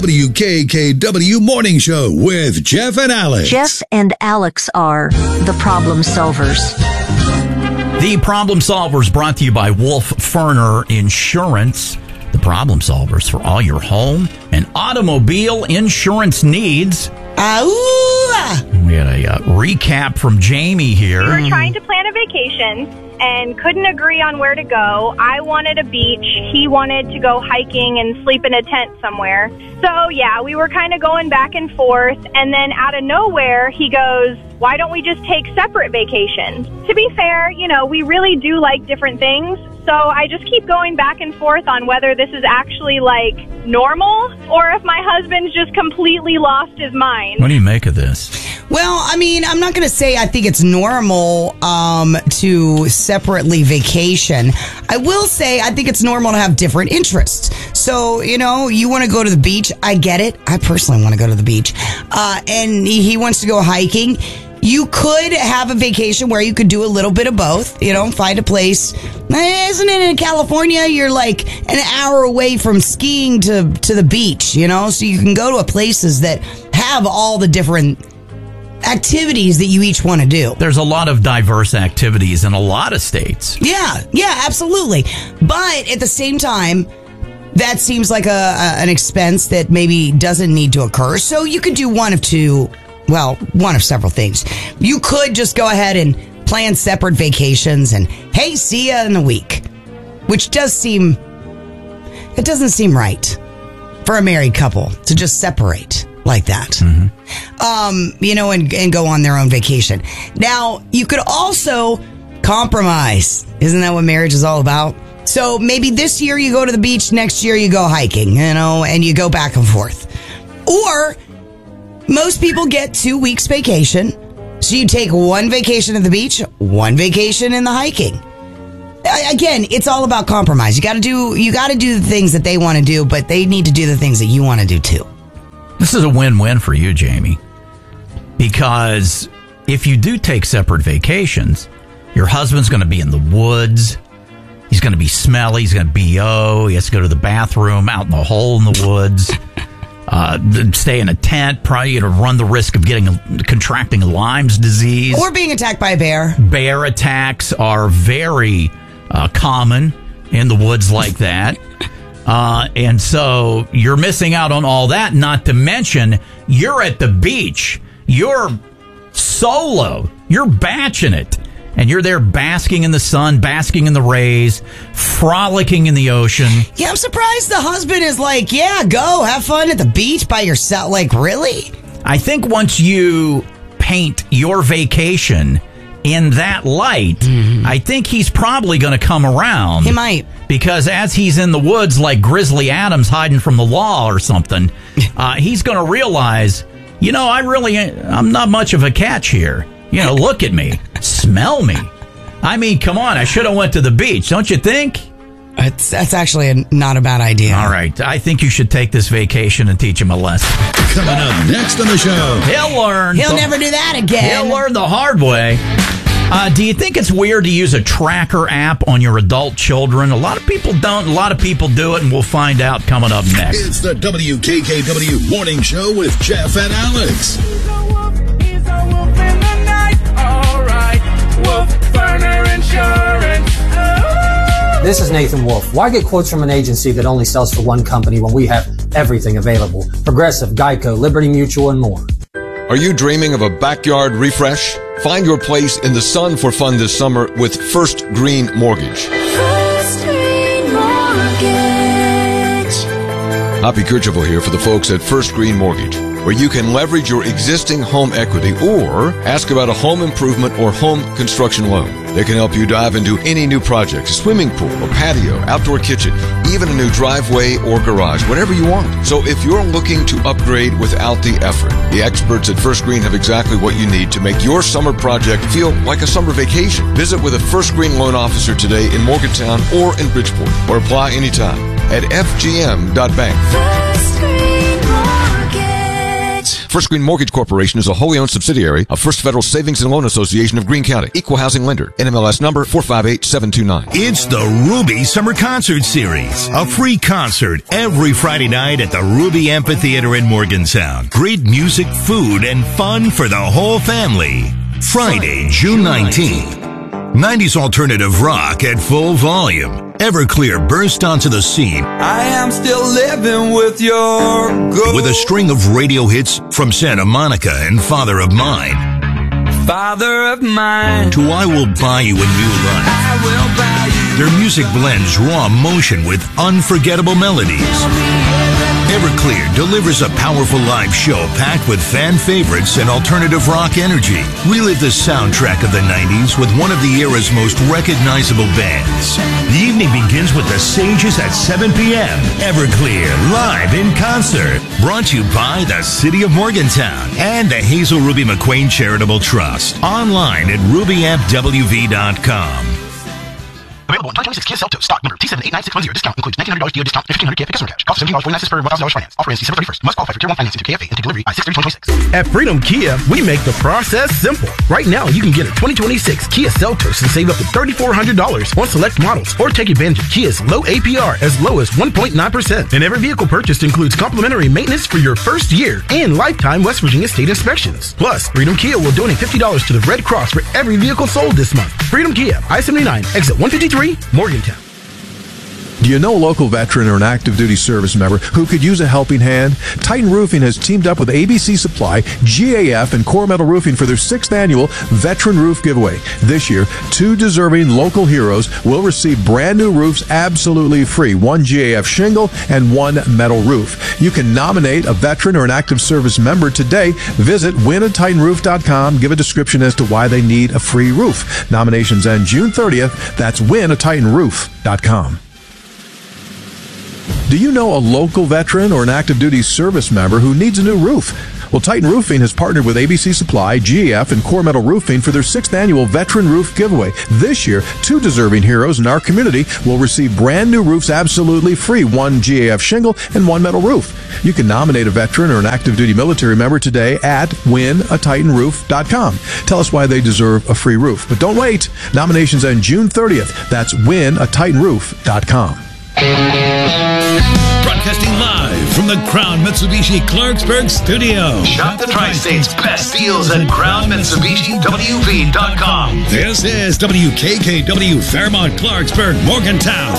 WKKW Morning Show with Jeff and Alex. Jeff and Alex are the problem solvers. The Problem Solvers brought to you by Wolf Ferner Insurance. The Problem Solvers for all your home and automobile insurance needs. We had a recap from Jamie here. We were trying to plan a vacation and couldn't agree on where to go. I wanted a beach. He wanted to go hiking and sleep in a tent somewhere. So, yeah, we were kind of going back and forth. And then out of nowhere, he goes, why don't we just take separate vacations? To be fair, we really do like different things. So I just keep going back and forth on whether this is actually like normal or if my husband's just completely lost his mind. What do you make of this? Well, I mean, I'm not going to say I think it's normal to separately vacation. I will say I think it's normal to have different interests. So, you want to go to the beach. I get it. I personally want to go to the beach. And he wants to go hiking. You could have a vacation where you could do a little bit of both, find a place. Isn't it in California? You're like an hour away from skiing to the beach, so you can go to places that have all the different activities that you each want to do. There's a lot of diverse activities in a lot of states. Yeah, absolutely. But at the same time, that seems like an expense that maybe doesn't need to occur. So you could do one of several things. You could just go ahead and plan separate vacations and, hey, see ya in a week. Which doesn't seem right for a married couple to just separate like that. Mm-hmm. And go on their own vacation. Now, you could also compromise. Isn't that what marriage is all about? So maybe this year you go to the beach, next year you go hiking, and you go back and forth. Or most people get 2 weeks vacation. So you take one vacation at the beach, one vacation in the hiking. Again, it's all about compromise. You got to do the things that they want to do, but they need to do the things that you want to do too. This is a win-win for you, Jamie, because if you do take separate vacations, your husband's going to be in the woods. He's going to be smelly. He's going to BO. He has to go to the bathroom out in the hole in the woods. Stay in a tent, probably run the risk of contracting Lyme's disease. Or being attacked by a bear. Bear attacks are very common in the woods like that. And so you're missing out on all that, not to mention you're at the beach. You're solo. You're batching it. And you're there basking in the sun, basking in the rays, frolicking in the ocean. Yeah, I'm surprised the husband is like, yeah, go have fun at the beach by yourself. Like, really? I think once you paint your vacation in that light, I think he's probably going to come around. He might. Because as he's in the woods like Grizzly Adams hiding from the law or something, he's going to realize, I'm not much of a catch here. Look at me. Smell me. I mean, come on. I should have went to the beach, don't you think? That's actually not a bad idea. All right. I think you should take this vacation and teach him a lesson. Coming up next on the show. He'll learn. He'll never do that again. He'll learn the hard way. Do you think it's weird to use a tracker app on your adult children? A lot of people don't. A lot of people do it, and we'll find out coming up next. It's the WKKW Morning Show with Jeff and Alex. This is Nathan Wolf. Why get quotes from an agency that only sells for one company when we have everything available? Progressive, Geico, Liberty Mutual, and more. Are you dreaming of a backyard refresh? Find your place in the sun for fun this summer with First Green Mortgage. First Green Mortgage. Hoppy Kercheval here for the folks at First Green Mortgage, where you can leverage your existing home equity or ask about a home improvement or home construction loan. They can help you dive into any new project, a swimming pool, a patio, outdoor kitchen, even a new driveway or garage, whatever you want. So if you're looking to upgrade without the effort, the experts at First Green have exactly what you need to make your summer project feel like a summer vacation. Visit with a First Green loan officer today in Morgantown or in Bridgeport, or apply anytime at fgm.bank. First Green Mortgage. First Green Mortgage Corporation is a wholly owned subsidiary of First Federal Savings and Loan Association of Greene County. Equal housing lender. NMLS number 458729. It's the Ruby Summer Concert Series. A free concert every Friday night at the Ruby Amphitheater in Morgantown. Great music, food, and fun for the whole family. Friday, June 19th. 90s alternative rock at full volume. Everclear burst onto the scene. I am still living with your ghost. With a string of radio hits from Santa Monica and Father of Mine. Father of Mine. To I Will Buy You a New Life. I will buy you. Their music blends raw emotion with unforgettable melodies. Everclear delivers a powerful live show packed with fan favorites and alternative rock energy. Relive the soundtrack of the 90s with one of the era's most recognizable bands. The evening begins with the Sages at 7 p.m. Everclear, live in concert. Brought to you by the City of Morgantown and the Hazel Ruby McQueen Charitable Trust. Online at rubyamwv.com. Available in 2026 Kia Seltos. Stock number T7896110. Discount includes $1,900 DO discount and $1,500 Kia customer cash. Cost $17.49 per $1,000 finance. Offer ends December 31st. Must qualify for Tier 1 financing to KFA and take delivery by 6/30/2026. At Freedom Kia, we make the process simple. Right now, you can get a 2026 Kia Seltos and save up to $3,400 on select models, or take advantage of Kia's low APR as low as 1.9%. And every vehicle purchased includes complimentary maintenance for your first year and lifetime West Virginia state inspections. Plus, Freedom Kia will donate $50 to the Red Cross for every vehicle sold this month. Freedom Kia, I-79, exit 153, Morgantown. Do you know a local veteran or an active duty service member who could use a helping hand? Titan Roofing has teamed up with ABC Supply, GAF, and Core Metal Roofing for their 6th annual Veteran Roof Giveaway. This year, 2 deserving local heroes will receive brand new roofs absolutely free, 1 GAF shingle and 1 metal roof. You can nominate a veteran or an active service member today. Visit winatitanroof.com. Give a description as to why they need a free roof. Nominations end June 30th. That's winatitanroof.com. Do you know a local veteran or an active duty service member who needs a new roof? Well, Titan Roofing has partnered with ABC Supply, GF, and Core Metal Roofing for their 6th annual Veteran Roof Giveaway. This year, 2 deserving heroes in our community will receive brand new roofs absolutely free, 1 GAF shingle and 1 metal roof. You can nominate a veteran or an active duty military member today at winatitanroof.com. Tell us why they deserve a free roof. But don't wait. Nominations end June 30th. That's winatitanroof.com. Broadcasting live from the Crown Mitsubishi Clarksburg studio. Shop the Tri-State's best deals at CrownMitsubishiWV.com. This is WKKW Fairmont, Clarksburg, Morgantown.